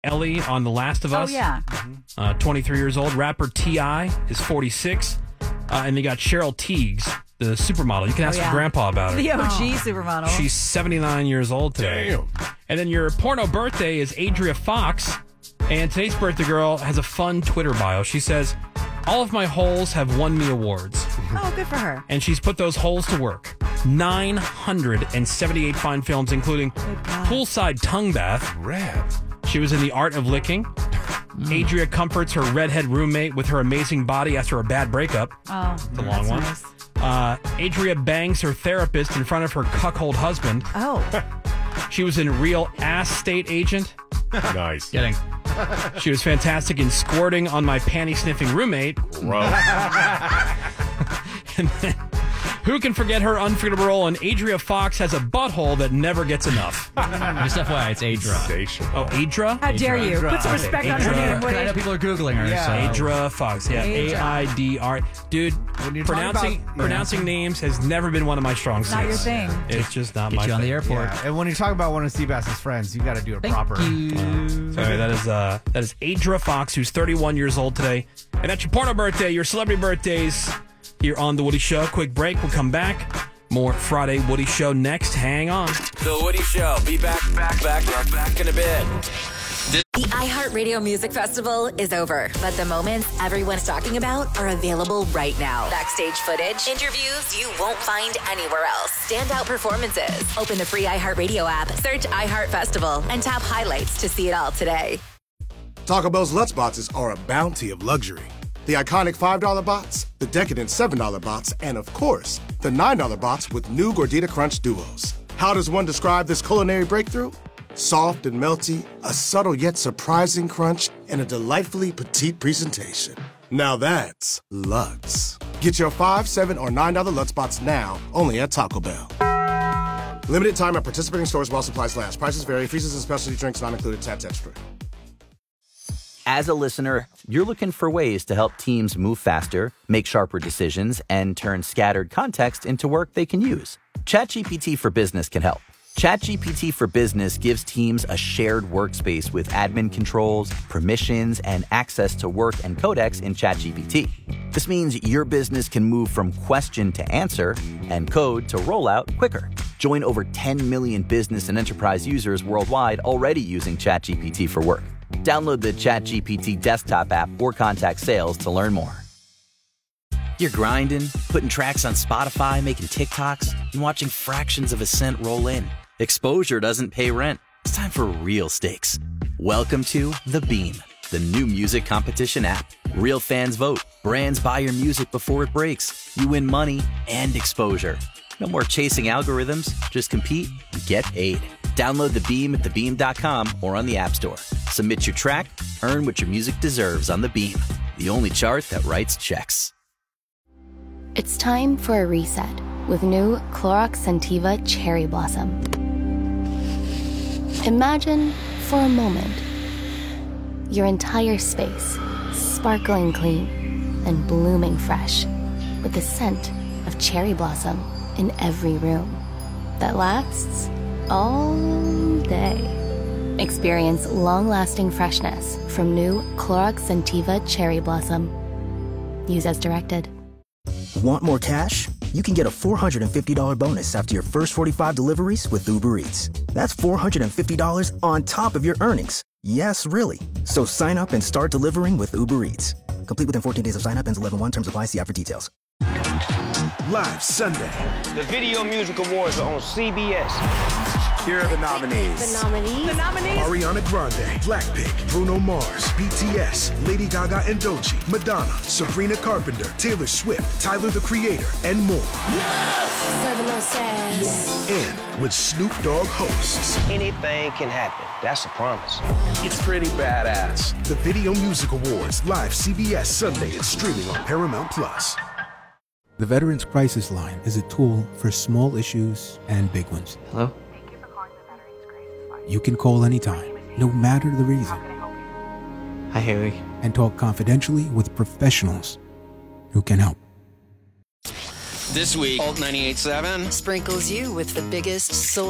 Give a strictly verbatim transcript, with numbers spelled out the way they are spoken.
Ellie on The Last of Oh, Us. yeah. Uh, twenty-three years old. Rapper T I is forty-six. Uh, and they got Cheryl Teagues, the supermodel. You can ask Oh, your yeah. grandpa about her. The O G supermodel. She's seventy-nine years old today. Damn. And then your porno birthday is Adria Fox. And today's birthday girl has a fun Twitter bio. She says, all of my holes have won me awards. Oh, good for her. And she's put those holes to work. nine hundred seventy-eight fine films, including Poolside Tongue Bath. Rad. She was in The Art of Licking. Mm. Adria comforts her redhead roommate with her amazing body after a bad breakup. Oh, It's a long that's one. nice. Uh, Adria bangs her therapist in front of her cuckold husband. Oh. She was in Real Ass State Agent. Nice. Kidding. She was fantastic in Squirting on My Panty-Sniffing Roommate. Gross. And then, who can forget her unforgettable role in Adria Fox has a butthole that never gets enough. Just F Y I, it's Adra. Station. Oh, Adra? How dare you? Adra. Put some Okay, respect on her Adra. name, I know Woody. people are Googling her. Yeah. So. Adra Fox, yeah, A I D R. Dude, When you're talking pronouncing about- pronouncing names has never been one of my strong suits. Not your thing. It's just not Get my you on thing. the airport. Yeah, and when you talk about one of Seabass's friends, you got to do it Thank proper. you. Sorry, that is uh, that is Adra Fox, who's thirty-one years old today, and that's your porno birthday, your celebrity birthdays here on the Woody Show. Quick break, we'll come back. More Friday Woody Show next. Hang on. The Woody Show. Be back, back, back, back, back in a bit. The iHeartRadio Music Festival is over, but the moments everyone's talking about are available right now. Backstage footage, interviews you won't find anywhere else, standout performances. Open the free iHeartRadio app, search iHeart Festival, and tap highlights to see it all today. Taco Bell's Lutz Boxes are a bounty of luxury. The iconic five dollar box, the decadent seven dollar box, and of course, the nine dollar box with new Gordita Crunch Duos. How does one describe this culinary breakthrough? Soft and melty, a subtle yet surprising crunch, and a delightfully petite presentation. Now that's Lutz. Get your five, seven, or nine dollar Lutz Box now, only at Taco Bell. Limited time at participating stores while supplies last. Prices vary. Freezes and specialty drinks not included. Tax extra. As a listener, you're looking for ways to help teams move faster, make sharper decisions, and turn scattered context into work they can use. ChatGPT for Business can help. ChatGPT for Business gives teams a shared workspace with admin controls, permissions, and access to work and codecs in ChatGPT. This means your business can move from question to answer and code to rollout quicker. Join over ten million business and enterprise users worldwide already using ChatGPT for work. Download the ChatGPT desktop app or contact sales to learn more. You're grinding, putting tracks on Spotify, making TikToks, and watching fractions of a cent roll in. Exposure doesn't pay rent. It's time for real stakes. Welcome to The Beam, the new music competition app. Real fans vote. Brands buy your music before it breaks. You win money and exposure. No more chasing algorithms. Just compete and get paid. Download The Beam at the beam dot com or on the App Store. Submit your track, earn what your music deserves on The Beam, the only chart that writes checks. It's time for a reset with new Clorox Scentiva Cherry Blossom. Imagine, for a moment, your entire space sparkling clean and blooming fresh with the scent of cherry blossom in every room that lasts all day. Experience long-lasting freshness from new Clorox Scentiva Cherry Blossom. Use as directed. Want more cash? You can get a four hundred fifty dollars bonus after your first forty-five deliveries with Uber Eats. That's four hundred fifty dollars on top of your earnings. Yes, really. So sign up and start delivering with Uber Eats. Complete within fourteen days of sign up. Ends eleven one. Terms apply. See app for details. Live Sunday. The Video Music Awards are on C B S. Here are the nominees. The nominees. The nominees. Ariana Grande, Blackpink, Bruno Mars, B T S, Lady Gaga and Doechii, Madonna, Sabrina Carpenter, Taylor Swift, Tyler the Creator, and more. Yes. And with Snoop Dogg hosts. Anything can happen. That's a promise. It's pretty badass. The Video Music Awards, live C B S Sunday and streaming on Paramount Plus. The Veterans Crisis Line is a tool for small issues and big ones. Hello? You can call anytime, no matter the reason. Hi, Haley. And talk confidentially with professionals who can help. This week, Alt ninety-eight point seven sprinkles you with the biggest soul